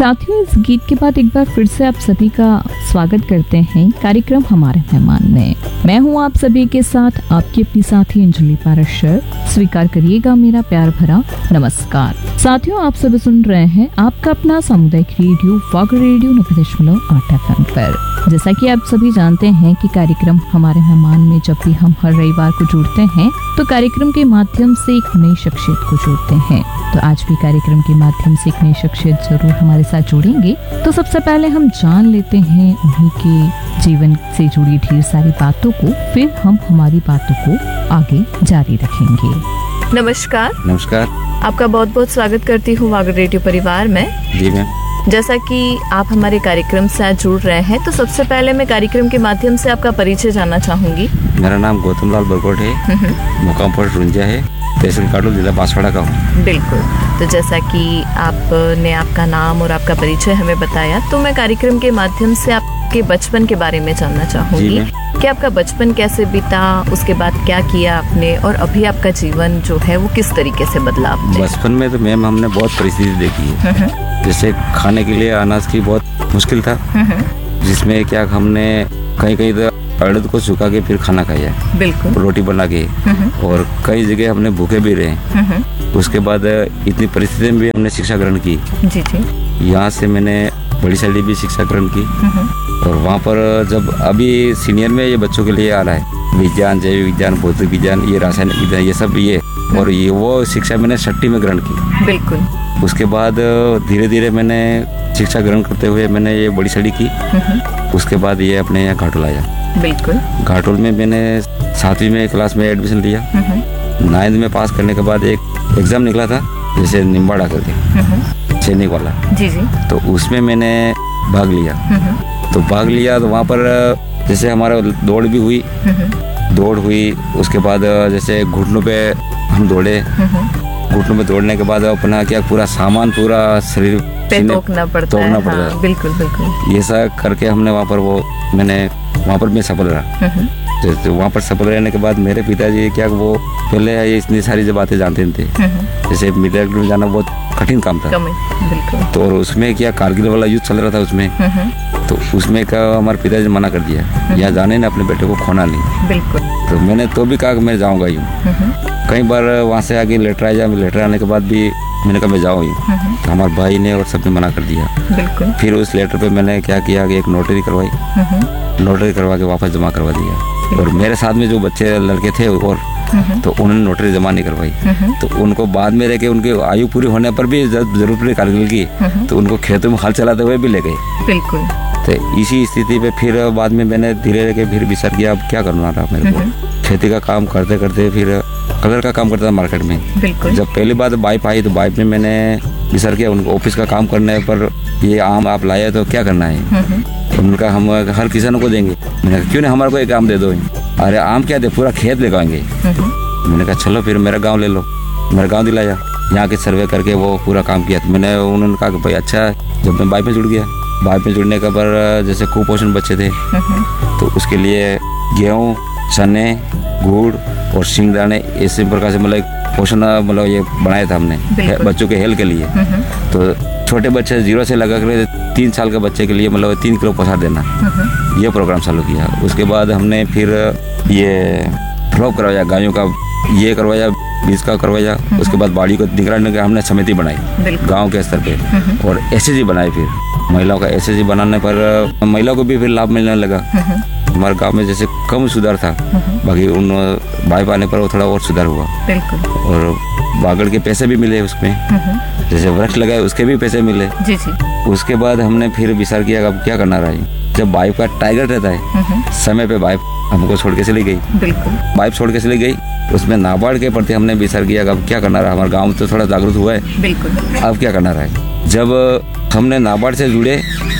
साथियों, इस गीत के बाद एक बार फिर से आप सभी का स्वागत करते हैं कार्यक्रम हमारे मेहमान में। मैं हूं आप सभी के साथ आपकी अपनी साथी अंजलि पाराशर। स्वीकार करिएगा मेरा प्यार भरा नमस्कार। साथियों, आप सभी सुन रहे हैं आपका अपना सामुदायिक रेडियो वागर रेडियो 90.8 FM पर। जैसा कि आप सभी जानते हैं कि कार्यक्रम हमारे मेहमान में जब भी हम हर रविवार को जुड़ते हैं तो कार्यक्रम के माध्यम से एक नई शख्सियत को जोड़ते हैं। तो आज भी कार्यक्रम के माध्यम से एक नई शख्सियत जरूर हमारे साथ जुड़ेंगे। तो सबसे पहले हम जान लेते हैं उन्हीं के जीवन से जुड़ी ढेर सारी बातों को, फिर हम हमारी बातों को आगे जारी रखेंगे। नमस्कार। नमस्कार। आपका बहुत बहुत स्वागत करती हूँ वागर रेडियो परिवार में। जी मैम। जैसा कि आप हमारे कार्यक्रम से आज जुड़ रहे हैं, तो सबसे पहले मैं कार्यक्रम के माध्यम से आपका परिचय जानना चाहूंगी। मेरा नाम गौतम लाल बरकोट है, मुकाम पोस्ट रुंजा है, तहसील काटोल, जिला बांसवाड़ा का हूँ। बिल्कुल। तो जैसा कि आपने आपका नाम और आपका परिचय हमें बताया, तो मैं कार्यक्रम के माध्यम से आपके बचपन के बारे में जानना चाहूंगी कि आपका बचपन कैसे बीता, उसके बाद क्या किया आपने, और अभी आपका जीवन जो है वो किस तरीके से बदला आपने? बचपन में तो मैम हमने बहुत परिस्थिति देखी है। जैसे खाने के लिए अनाज की बहुत मुश्किल था, जिसमें क्या हमने कहीं कहीं तो अड़द को सुखा के फिर खाना खाया, बिल्कुल, रोटी बना के, और कई जगह हमने भूखे भी रहे। उसके बाद इतनी परिस्थिति में भी हमने शिक्षा ग्रहण की। जी जी। यहाँ से मैंने बड़ी साली भी शिक्षा ग्रहण की, और वहाँ पर जब अभी सीनियर में ये बच्चों के लिए आ रहा है विज्ञान, जैव विज्ञान, भौतिक विज्ञान, ये रासायनिक विज्ञान, ये सब ये, और ये वो शिक्षा मैंने 6ठी में ग्रहण की। बिल्कुल। उसके बाद धीरे धीरे मैंने शिक्षा ग्रहण करते हुए मैंने ये बड़ी साड़ी की। उसके बाद ये अपने यहाँ घाटोल आया। बिल्कुल। घाटोल में मैंने 7वीं में क्लास में एडमिशन लिया। 9th में पास करने के बाद एक एग्जाम निकला था, जैसे निम्बाड़ा करके, सैनिक वाला। जी जी। तो उसमें मैंने भाग लिया। तो वहाँ पर जैसे हमारा दौड़ भी हुई, दौड़ हुई। उसके बाद जैसे घुटनों पे हम दौड़े। घुटनों में दौड़ने के बाद अपना क्या पूरा सामान पूरा शरीर पे तोड़ना पड़ता है। हाँ, बिल्कुल बिल्कुल। ये सब करके हमने वहाँ पर मैं सफल रहा। तो वहाँ पर सफल रहने के बाद मेरे पिताजी क्या वो पहले ये इतनी सारी जो बातें जानते थे, जैसे मिलिट्री में जाना बहुत कठिन काम था। बिल्कुल। तो और उसमें क्या कारगिल वाला युद्ध चल रहा था उसमें, तो उसमें क्या हमारे पिताजी ने मना कर दिया, यहाँ जाने ने अपने बेटे को खोना नहीं। बिल्कुल। तो मैंने तो भी कहा कि मैं जाऊँगा यूँ। कई बार वहाँ से आगे लेटर आया, लेटर आने के बाद भी मैंने कहा मैं जाऊँ यूँ। तो हमारे भाई ने और सबने मना कर दिया। बिल्कुल। फिर उस लेटर पे मैंने क्या किया कि एक नोटरी करवाई, नोटरी करवा के वापस जमा करवा दिया। और मेरे साथ में जो बच्चे लड़के थे और तो उन्होंने नोटरी जमा नहीं करवाई। तो उनको बाद में रह के उनकी आयु पूरी होने पर भी जरूरत पड़ी कारगिल की, तो उनको खेतों में हल चलाते हुए भी ले गए। बिल्कुल। तो इसी स्थिति पे फिर बाद में मैंने धीरे रह के फिर विचार किया अब क्या करना रहा मेरे को। खेती का काम करते करते फिर कलर का काम करता था मार्केट में। बिल्कुल। जब पहली बार बाइप आई तो बाइप में मैंने विचार किया उनको ऑफिस का काम करने पर, ये आम आप लाए तो क्या करना है। उनका हम हर किसानों को देंगे। मैंने कहा क्यों नहीं हमारे को एक आम दे दो। अरे आम क्या दे, पूरा खेत लगाएंगे। मैंने कहा चलो फिर मेरा गांव ले लो। मेरा गांव दिलाया, यहाँ के सर्वे करके वो पूरा काम किया। तो मैंने उन्होंने कहा कि भाई अच्छा। जब मैं बाइप में जुड़ गया, बाइप में जुड़ने के बाद जैसे कुपोषण बच्चे थे, तो उसके लिए गेहूँ, चने, गुड़ और सिंगदाने इसी प्रकार से मतलब पोषण मतलब ये बनाया था हमने बच्चों के हेल्थ के लिए। तो छोटे बच्चे 0 से लगा कर 3 साल के बच्चे के लिए मतलब 3 किलो पोषण देना, ये प्रोग्राम चालू किया। उसके बाद हमने फिर ये फ्लॉप करवाया, गायों का ये करवाया, बीज का करवाया। उसके बाद बाड़ी को निगरानी का हमने समिति बनाई गाँव के स्तर पे, और SSG बनाई। फिर महिलाओं का SSG बनाने पर महिलाओं को भी फिर लाभ मिलने लगा। हमारे गांव में जैसे कम सुधार था, बाकी उन बाइप आने पर वो थोड़ा और सुधार हुआ। बिल्कुल। और बागड़ के पैसे भी मिले उसमें, जैसे वृक्ष लगाए उसके भी पैसे मिले। जी जी। उसके बाद हमने फिर विचार किया अब क्या करना रहा है। जब बाइप का टाइगर रहता है, समय पे बाइप हमको छोड़ के चली गई। बिल्कुल। बाइप छोड़ के चली गई, उसमें नाबार्ड के प्रति हमने विचार किया अब क्या करना रहा। हमारे गाँव में तो थोड़ा जागरूक हुआ है। बिल्कुल। अब क्या करना रहा है। जब हमने नाबार्ड से जुड़े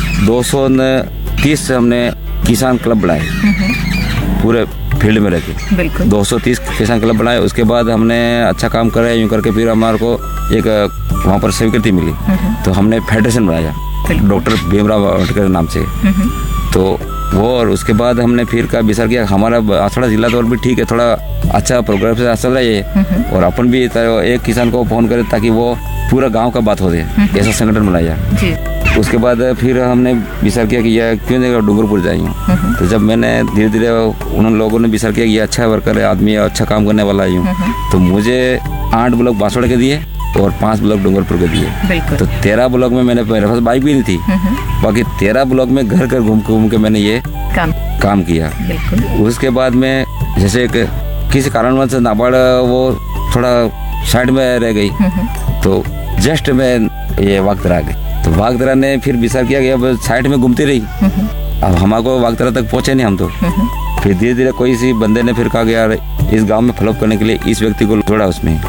230 हमने किसान क्लब बनाए पूरे फील्ड में रहकर। बिल्कुल। 230 किसान क्लब बनाए। उसके बाद हमने अच्छा काम करा यूँ करके फिर हमारे को एक वहाँ पर स्वीकृति मिली, तो हमने फेडरेशन बनाया डॉक्टर भीमराव अम्बेडकर नाम से। तो वो और उसके बाद हमने फिर का विचार किया हमारा थोड़ा जिला तो और भी ठीक है, थोड़ा अच्छा प्रोग्राम से चल रहा है, और अपन भी एक किसान को फोन करें ताकि वो पूरा गांव का बात हो दे, ऐसा संगठन बनाया जी। उसके बाद फिर हमने विचार किया कि यह क्यों नहीं डूंगरपुर जाइए। तो जब मैंने धीरे धीरे उन लोगों ने विचार किया कि ये अच्छा वर्कर है, आदमी है, अच्छा काम करने वाला हूँ, तो मुझे 8 ब्लॉक बांसवाड़ा के दिए और 5 ब्लॉक डूंगरपुर के दिए। तो 13 ब्लॉक में मैंने, मेरे पास बाइक भी नहीं थी, बाकी 13 ब्लॉक में घर घर घूम के मैंने ये काम किया। उसके बाद में जैसे किसी कारणवश नाबार्ड वो थोड़ा साइड में रह गई, तो जस्ट मैं ये वागदरा आ गई। तो वागदरा ने फिर विचार किया कि अब साइड में घूमती रही, अब हमारे वागदरा तक पहुंचे नहीं हम तो। फिर धीरे धीरे कोई सी बंदे ने फिर कहा कि यार इस गांव में फॉलोअप करने के लिए इस व्यक्ति को जोड़ा उसमें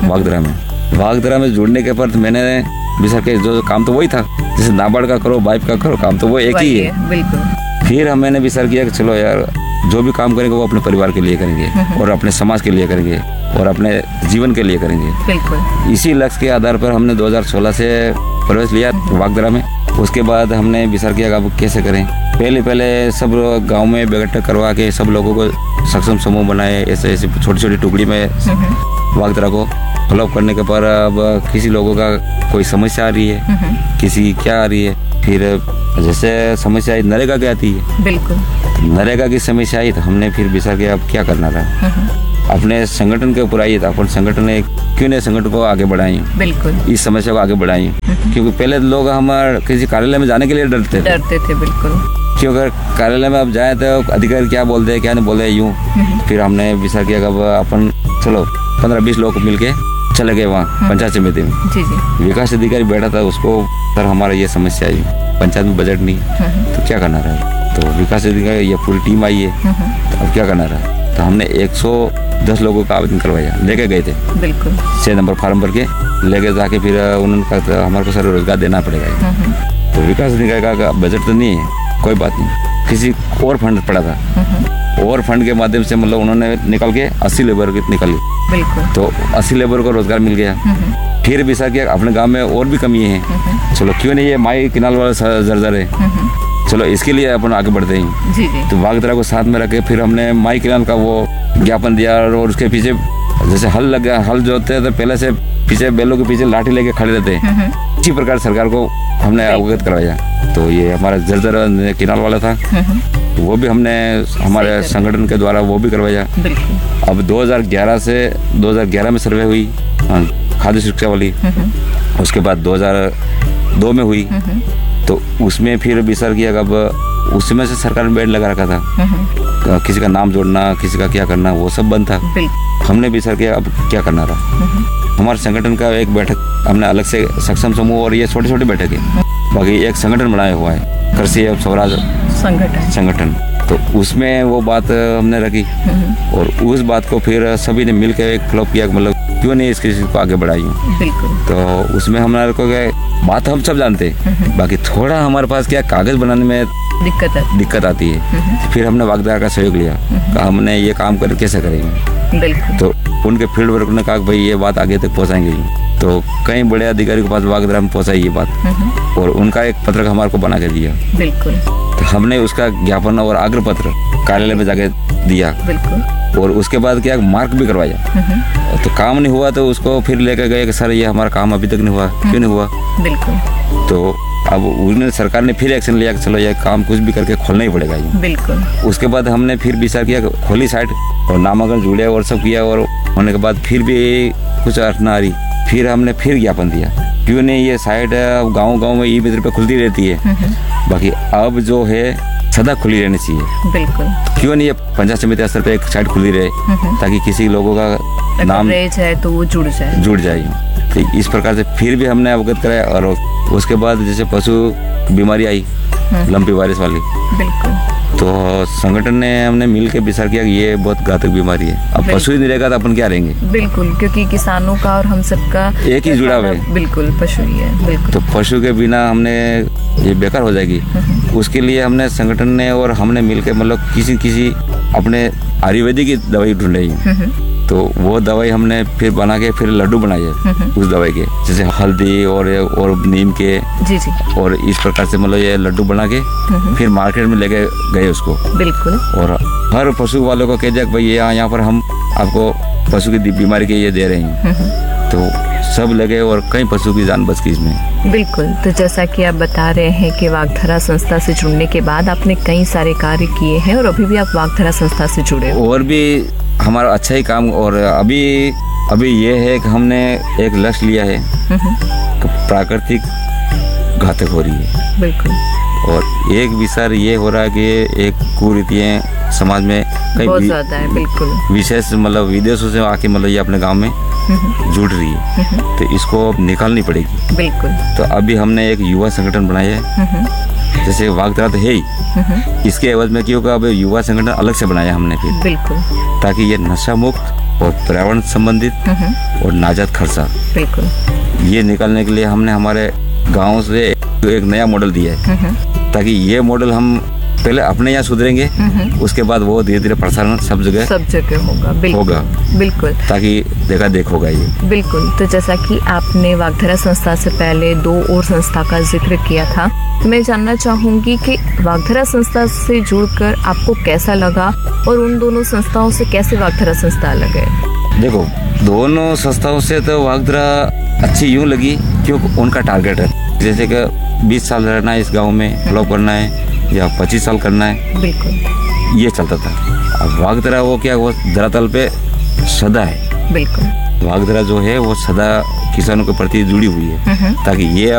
वागदरा में जुड़ने के पर मैंने विचार किया जो काम तो वही था, जैसे नाबार्ड का करो, बाइप का करो, काम तो वो एक ही है। बिल्कुल। फिर मैंने विचार किया कि चलो यार जो भी काम करेंगे वो अपने परिवार के लिए करेंगे और अपने समाज के लिए करेंगे और अपने जीवन के लिए करेंगे। बिल्कुल। इसी लक्ष्य के आधार पर हमने 2016 से प्रवेश लिया वागदरा में। उसके बाद हमने विचार किया अब कैसे करें। पहले सब गांव में इकट्ठा करवा के सब लोगों को सक्षम समूह बनाए, ऐसे छोटी छोटी टुकड़ी में वागदरा को फॉलोअप करने के पर अब किसी लोगों का कोई समस्या आ रही है, किसी क्या आ रही है, फिर जैसे समस्या आई नरेगा की आती है। बिल्कुल। नरेगा की समस्या आई तो हमने फिर विचार किया अब क्या करना था। अपने संगठन के ऊपर आई था, अपन संगठन ने क्यों नहीं संगठन को आगे बढ़ाई, बिल्कुल इस समस्या को आगे बढ़ाई। क्योंकि पहले लोग हमारे किसी कार्यालय में जाने के लिए डरते थे। बिल्कुल। क्योंकि अगर कार्यालय में अब जाए तो अधिकारी क्या बोलते हैं क्या नहीं बोलते यूँ। फिर हमने विचार किया अब अपन चलो 15-20 लोग मिलके चले गए वहाँ पंचायत समिति में। जी। विकास अधिकारी बैठा था, उसको सर हमारा ये समस्या आई, पंचायत में बजट नहीं, तो क्या करना रहा। तो विकास अधिकारी ये पूरी टीम आई है, तो अब क्या करना रहा। तो हमने 110 लोगों का आवेदन करवाया, लेके गए थे। बिल्कुल। 6 नंबर फार्म भर के लेके जाके फिर उन्होंने कहा हमारे को सर रोजगार देना पड़ेगा। तो विकास अधिकारी का बजट तो नहीं है, कोई बात नहीं, किसी और फंड पड़ा था, और फंड के माध्यम से मतलब उन्होंने निकल के 80 लेबर निकाली। बिल्कुल। तो 80 लेबर को रोजगार मिल गया। फिर भी सर किया अपने गांव में और भी कमी है, चलो क्यों नहीं ये माई किनाल वाला जर्जर है, चलो इसके लिए अपन आगे बढ़ते हैं। जी जी। तो वागदरा को साथ में रखे फिर हमने माई किनाल का वो ज्ञापन दिया और उसके पीछे जैसे हल लग गया, हल जोतते हैं तो पहले से पीछे बैलों के पीछे लाठी लेके खड़े रहते हैं, इसी प्रकार सरकार को हमने अवगत करवाया। तो ये हमारा जर्जर किनाल वाला था, वो भी हमने हमारे संगठन के द्वारा वो भी करवाया। अब 2011 में सर्वे हुई खाद्य सुरक्षा वाली, उसके बाद 2002 में हुई, तो उसमें फिर विचार किया अब उसमें से सरकार ने बेड लगा रखा था, किसी का नाम जोड़ना, किसी का क्या करना, वो सब बंद था। हमने विचार किया अब क्या करना रहा। हमारे संगठन का एक बैठक हमने अलग से सक्षम समूह और ये छोटे छोटे बैठक है, बाकी एक संगठन बनाया हुआ है कृषि एवं स्वराज संगठन। तो उसमें वो बात हमने रखी और उस बात को फिर सभी ने मिलकर एक फ्लॉप किया, मतलब क्यों नहीं इस चीज को आगे बढ़ाई। तो उसमें हमारे को बात हम सब जानते हैं, बाकी थोड़ा हमारे पास क्या कागज बनाने में दिक्कत आती है। फिर हमने वागदरा का सहयोग लिया, कहा हमने ये काम कर कैसे करेंगे। तो उनके फील्ड वर्क ने कहा भाई ये बात आगे तक पहुंचाएंगे। तो कई बड़े अधिकारी के पास वागदरा में पहुंचाई ये बात, और उनका एक पत्रक हमारे को बना के दिया। बिल्कुल। तो हमने उसका ज्ञापन और आग्रह पत्र कार्यालय में जाके दिया। बिल्कुल। और उसके बाद क्या मार्क भी करवाया। तो काम नहीं हुआ तो उसको फिर लेकर गए कि सर ये हमारा काम अभी तक नहीं हुआ, क्यों नहीं हुआ। बिल्कुल। तो अब उन्होंने सरकार ने फिर एक्शन लिया कि चलो ये काम कुछ भी करके खोलना ही पड़ेगा। बिल्कुल। उसके बाद हमने फिर विचार किया खोली साइट और नामांकन जुड़े और सब किया, और होने के बाद फिर भी कुछ अर्थ ना आ रही, फिर हमने फिर ज्ञापन दिया क्यों नहीं ये साइट गाँव में ई मित्र पे खुलती रहती है, बाकी अब जो है सदा खुली रहनी चाहिए। बिल्कुल। क्यों नहीं ये पंचायत समिति स्तर पे एक साइट खुली रहे, ताकि किसी लोगों का नाम है तो वो जुड़ जाए। तो इस प्रकार से फिर भी हमने अवगत कराया। और उसके बाद जैसे पशु बीमारी आई लंपी वायरस वाली, बिल्कुल, तो संगठन ने हमने मिल के विचार किया कि ये बहुत घातक बीमारी है। अब पशु ही नहीं रहेगा तो अपन क्या रहेंगे। बिल्कुल, क्योंकि किसानों का और हम सबका एक ही जुड़ा हुआ है। बिल्कुल, पशु ही है। बिल्कुल। तो पशु के बिना हमने ये बेकार हो जाएगी। उसके लिए हमने संगठन ने और हमने मिलकर मतलब किसी अपने आयुर्वेदिक की दवाई ढूंढी, तो वो दवाई हमने फिर बना के फिर लड्डू बनाए उस दवाई के, जैसे हल्दी और नीम के। जी जी। और इस प्रकार से मतलब ये लड्डू बना के फिर मार्केट में लेके गए उसको। बिल्कुल। और हर पशु वालों को कह दिया भाई यहाँ पर हम आपको पशु की बीमारी के ये दे रहे हैं। तो सब लगे और कई पशु की जान बच गई इसमें। बिल्कुल। तो जैसा कि आप बता रहे हैं कि वागधरा संस्था से जुड़ने के बाद आपने कई सारे कार्य किए हैं और अभी भी आप वागधरा संस्था से जुड़े हो। और भी हमारा अच्छा ही काम, और अभी ये है कि हमने एक लक्ष्य लिया है कि प्राकृतिक घातक हो रही है। बिल्कुल। और एक विचार ये हो रहा है कि एक कुरीतियाँ समाज में कई बहुत ज्यादा है। बिल्कुल। विशेष मतलब विदेशों से आके मतलब ये अपने गांव में जुड़ रही है, तो इसको अब निकालनी पड़ेगी। बिल्कुल। तो अभी हमने एक युवा संगठन बनाया है, जैसे वागधरा तो है ही, इसके एवज में क्यों अब युवा संगठन अलग से बनाया हमने फिर, बिल्कुल, ताकि ये नशा मुक्त और पर्यावरण संबंधित और नाजात खर्चा, बिल्कुल, ये निकालने के लिए हमने हमारे गाँव से एक नया मॉडल दिया है, ताकि ये मॉडल हम पहले अपने यहाँ सुधरेंगे, उसके बाद वो धीरे धीरे प्रसारण सब जगह होगा। बिल्कुल, बिल्कुल, ताकि देखा देख होगा ये। बिल्कुल। तो जैसा कि आपने वागधरा संस्था से पहले 2 और संस्था का जिक्र किया था, तो मैं जानना चाहूंगी कि वागधरा संस्था से जुड़कर आपको कैसा लगा और उन दोनों संस्थाओं से कैसे वागधरा संस्था अलग है? देखो, दोनों संस्थाओं से तो वागधरा अच्छी यूं लगी क्योंकि उनका टारगेट है, जैसे कि 20 साल रहना है इस गाँव में, डेवलप करना है, या 25 साल करना है। बिल्कुल। ये चलता था। अब वागधरा वो क्या, वो धरातल पे सदा है। बिल्कुल। वागधरा जो है वो सदा किसानों के प्रति जुड़ी हुई है, ताकि ये